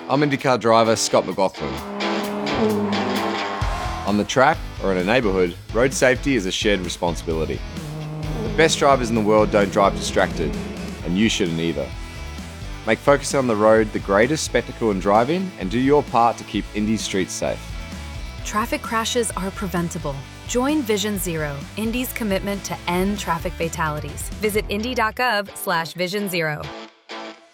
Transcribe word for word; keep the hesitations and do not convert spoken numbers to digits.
I'm IndyCar driver Scott McLaughlin. On the track or in a neighbourhood, road safety is a shared responsibility. The best drivers in the world don't drive distracted, and you shouldn't either. Make focusing on the road the greatest spectacle in driving and do your part to keep Indy's streets safe. Traffic crashes are preventable. Join Vision Zero, Indy's commitment to end traffic fatalities. Visit indy dot gov slash vision zero.